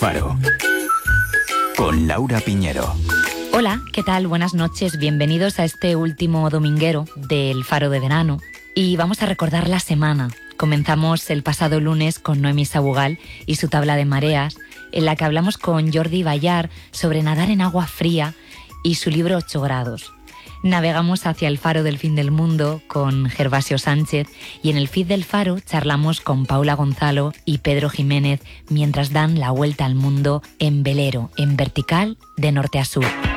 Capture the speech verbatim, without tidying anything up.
Faro. Con Laura Piñero. Hola, ¿qué tal? Buenas noches. Bienvenidos a este último dominguero del Faro de Verano. Y vamos a recordar la semana. Comenzamos el pasado lunes con Noemí Sabugal y su tabla de mareas, en la que hablamos con Jordi Bayar sobre nadar en agua fría y su libro ocho grados. Navegamos hacia el Faro del fin del mundo con Gervasio Sánchez y en el feed del Faro charlamos con Paula Gonzalo y Pedro Jiménez mientras dan la vuelta al mundo en velero, en vertical, de norte a sur.